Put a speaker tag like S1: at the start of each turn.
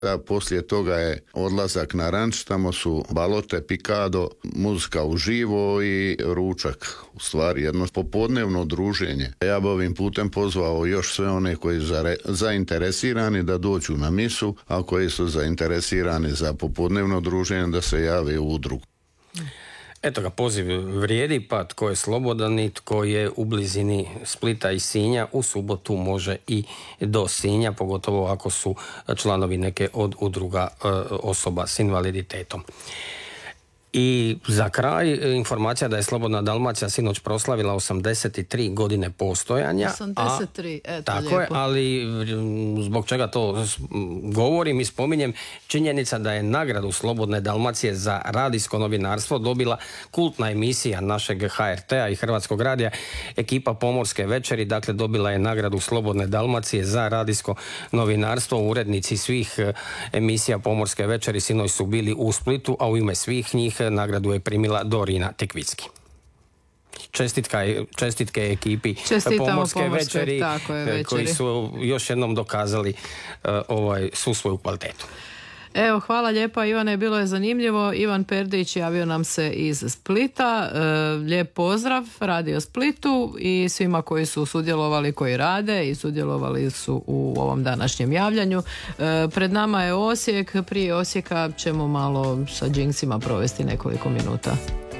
S1: A poslije toga je odlazak na ranč, tamo su balote, pikado, muzika uživo i ručak. U stvari jedno popodnevno druženje. Ja bi ovim putem pozvao još sve one koji su zainteresirani da dođu na misu, a koji su zainteresirani za popodnevno druženje da se jave u udrugu.
S2: Eto ga, poziv vrijedi, pa tko je slobodan i tko je u blizini Splita i Sinja u subotu može i do Sinja, pogotovo ako su članovi neke od udruga osoba s invaliditetom. I za kraj informacija da je Slobodna Dalmacija sinoć proslavila 83 godine postojanja.
S3: 83, eto
S2: tako
S3: lijepo.
S2: je, ali zbog čega to govorim i spominjem, činjenica da je nagradu Slobodne Dalmacije za radijsko novinarstvo dobila kultna emisija našeg HRT-a i Hrvatskog radija, ekipa Pomorske večeri, dakle dobila je nagradu Slobodne Dalmacije za radijsko novinarstvo. Urednici svih emisija Pomorske večeri sinoć su bili u Splitu, a u ime svih njih nagradu je primila Dorina Tekvicki. Čestitke ekipi Pomorske večeri, koji su još jednom dokazali svu svoju kvalitetu.
S3: Evo, hvala lijepa Ivane, bilo je zanimljivo. Ivan Perdić javio nam se iz Splita. Lijep pozdrav Radio Splitu i svima koji su sudjelovali, koji rade i sudjelovali su u ovom današnjem javljanju. Pred nama je Osijek. Prije Osijeka ćemo malo sa džinksima provesti nekoliko minuta.